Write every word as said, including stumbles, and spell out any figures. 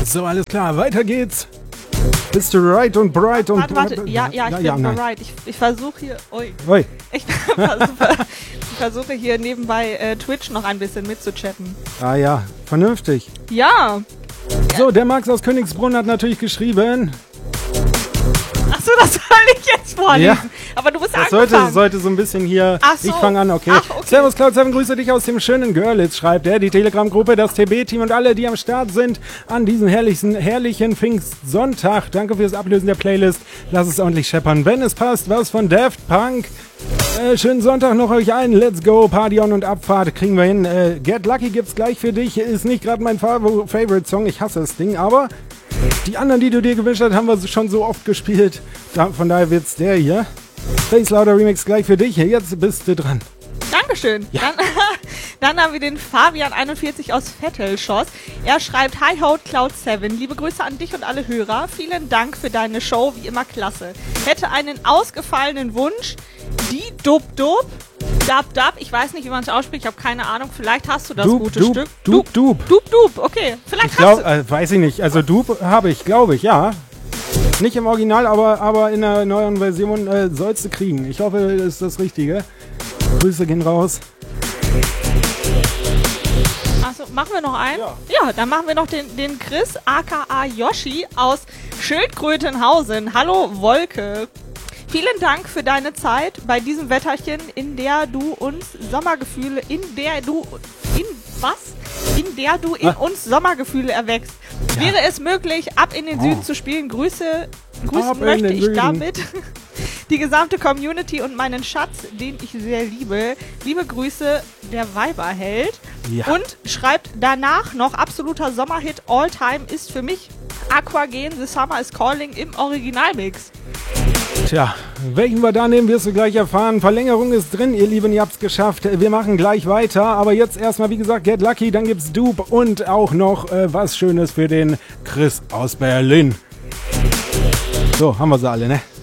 So, alles klar, weiter geht's. Bist du right und bright und... Warte, warte, ja, ja, ich ja, bin ja, right. Ich, ich versuche hier... Ui. Ui. Ich versuche, ich versuche hier nebenbei äh, Twitch noch ein bisschen mitzuchatten. Ah ja, vernünftig. Ja. So, der Max aus Königsbrunn hat natürlich geschrieben... Achso, das soll ich jetzt vorlesen. Ja. Aber du bist das angefangen. Sollte, sollte so ein bisschen hier... Ach so. Ich fange an, okay. Ach, okay. Servus Cloud sieben, grüße dich aus dem schönen Görlitz, schreibt er. Die Telegram-Gruppe, das T B-Team und alle, die am Start sind an diesem herrlichen, herrlichen Pfingstsonntag. Danke fürs Ablösen der Playlist. Lass es ordentlich scheppern. Wenn es passt, was von Daft Punk. Äh, schönen Sonntag noch euch ein. Let's go. Party on und Abfahrt kriegen wir hin. Äh, Get Lucky gibt's gleich für dich. Ist nicht gerade mein Favorite-Song. Ich hasse das Ding, aber... Die anderen, die du dir gewünscht hast, haben wir schon so oft gespielt. Da, von daher wird's der hier. Space Louder Remix gleich für dich. Jetzt bist du dran. Dankeschön. Ja. Dann, dann haben wir den Fabian einundvierzig aus Vettelschoss. Er schreibt, Hi Ho Cloud sieben, liebe Grüße an dich und alle Hörer. Vielen Dank für deine Show, wie immer klasse. Hätte einen ausgefallenen Wunsch. Die Dub Dub. Dub Dub, ich weiß nicht, wie man es ausspricht, ich habe keine Ahnung. Vielleicht hast du das Dub, gute Dub, Stück. Dub, Dub. Dub Dub, okay. Vielleicht ich hast glaub, du... Äh, weiß ich nicht. Also Dub habe ich, glaube ich, ja. Nicht im Original, aber, aber in der neuen Version äh, sollst du kriegen. Ich hoffe, das ist das Richtige. Grüße gehen raus. Achso, machen wir noch einen? Ja. Ja, dann machen wir noch den, den Chris, aka Yoshi aus Schildkrötenhausen. Hallo Wolke. Vielen Dank für deine Zeit bei diesem Wetterchen, in der du uns Sommergefühle, in der du, in was? In der du in ah. uns Sommergefühle erwächst. Ja. Wäre es möglich, ab in den Süden oh. zu spielen? Grüße, grüßen ab möchte ich Süden. damit die gesamte Community und meinen Schatz, den ich sehr liebe. Liebe Grüße, der Weiberheld. Ja. Und schreibt danach noch, absoluter Sommerhit all time ist für mich Aquagen, The Summer is Calling im Originalmix. Tja, welchen wir da nehmen, wirst du gleich erfahren. Verlängerung ist drin, ihr Lieben, ihr habt's geschafft. Wir machen gleich weiter, aber jetzt erstmal, wie gesagt, Get Lucky, dann gibt's Dupe und auch noch äh, was Schönes für den Chris aus Berlin. So, haben wir sie alle, ne?